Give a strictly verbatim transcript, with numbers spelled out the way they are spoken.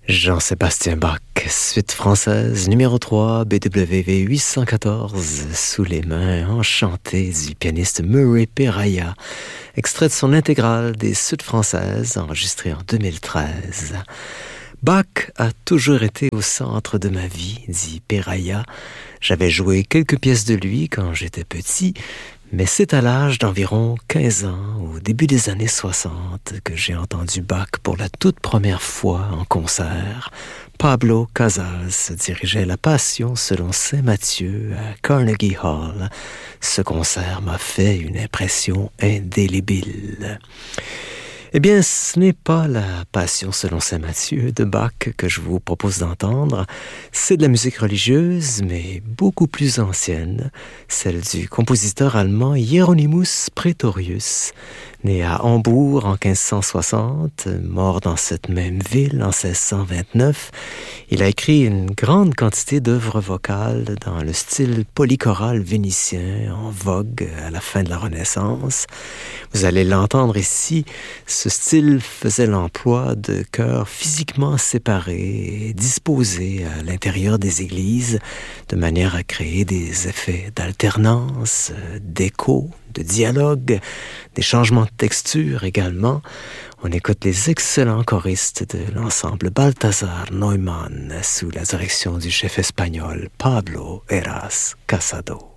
Jean-Sébastien Bach, suite française, numéro trois, B W V huit cent quatorze, sous les mains enchantées du pianiste Murray Perahia, extrait de son intégrale des suites françaises, enregistrée en deux mille treize. Bach a toujours été au centre de ma vie, dit Perahia. J'avais joué quelques pièces de lui quand j'étais petit, mais c'est à l'âge d'environ quinze ans, au début des années soixante, que j'ai entendu Bach pour la toute première fois en concert. Pablo Casals dirigeait La Passion selon saint Matthieu à Carnegie Hall. Ce concert m'a fait une impression indélébile. Eh bien, ce n'est pas la Passion selon saint Matthieu de Bach que je vous propose d'entendre. C'est de la musique religieuse, mais beaucoup plus ancienne, celle du compositeur allemand Hieronymus Praetorius, né à Hambourg en quinze cent soixante, mort dans cette même ville en seize cent vingt-neuf. Il a écrit une grande quantité d'œuvres vocales dans le style polychoral vénitien en vogue à la fin de la Renaissance. Vous allez l'entendre ici, ce style faisait l'emploi de chœurs physiquement séparés et disposés à l'intérieur des églises de manière à créer des effets d'alternance, d'écho, de dialogue, des changements de texture également. On écoute les excellents choristes de l'ensemble Balthazar Neumann sous la direction du chef espagnol Pablo Heras Casado.